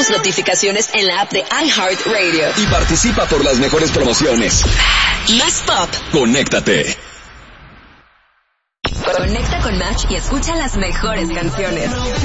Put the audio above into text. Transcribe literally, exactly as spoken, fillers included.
las notificaciones en la app de iHeartRadio. Y participa por las mejores promociones. Más pop. Conéctate. Conecta con Match y escucha las mejores canciones.